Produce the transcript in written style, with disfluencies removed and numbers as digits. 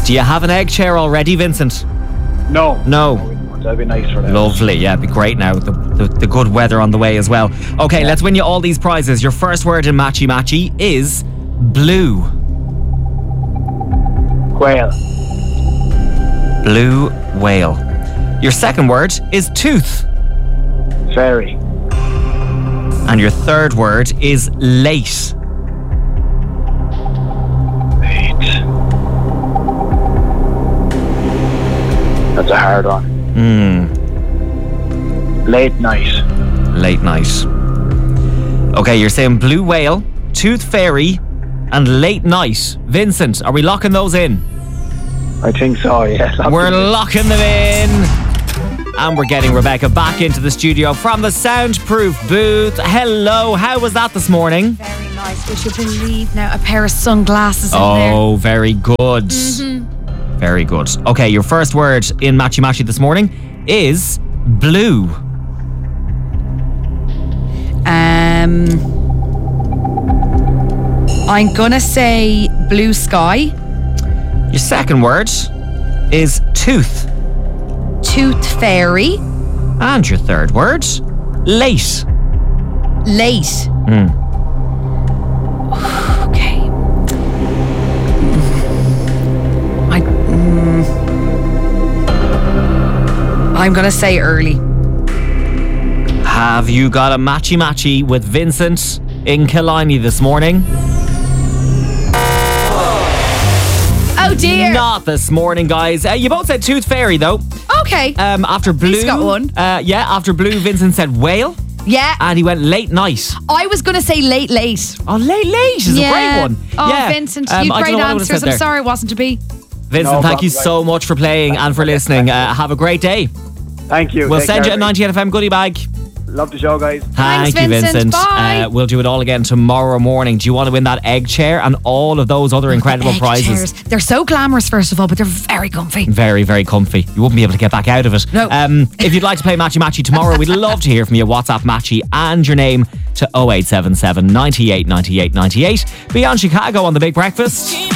Do you have an egg chair already, Vincent? No. No. That'd be nice for that. Lovely, yeah, it'd be great now. The good weather on the way as well. Okay, let's win you all these prizes. Your first word in Matchy Matchy is blue. Whale. Blue whale. Your second word is tooth. Fairy. And your third word is late. Late. That's a hard one. Late night. Late night. Okay, you're saying blue whale, tooth fairy, and late night. Vincent, are we locking those in? I think so, yes. We're locking them in. And we're getting Rebecca back into the studio from the soundproof booth. Hello, how was that this morning? Very nice. Would you believe now a pair of sunglasses in there? Oh, very good. Very good. Okay, your first word in Matchy Matchy this morning is blue. I'm gonna say blue sky. Your second word is tooth. Tooth fairy. And your third word, late. Late. Okay. I'm gonna say early. Have you got a Matchy Matchy with Vincent in Killiney this morning? Oh dear. Not this morning, guys. You both said tooth fairy, though. Okay. After blue, He's got one. After blue, Vincent said whale, Yeah. and he went late night. I was gonna say late. Oh, late is a great one. Oh, Yeah. Vincent, I you don't great know what I would've answers. said I'm there. sorry it wasn't to be. Vincent, No thank you problem, so much for playing and for listening. Have a great day. Thank you. We'll Take send you care, a 98 FM goodie bag. Love the show, guys. Thank Thanks, you, Vincent. Bye. We'll do it all again tomorrow morning. Do you want to win that egg chair and all of those other incredible Egg prizes? chairs. They're so glamorous, first of all, but they're very comfy. Very, very comfy. You wouldn't be able to get back out of it. No. If you'd like to play Matchy Matchy tomorrow, we'd love to hear from you. WhatsApp Matchy and your name to 0877 98 98 98. Beyond Chicago on The Big Breakfast.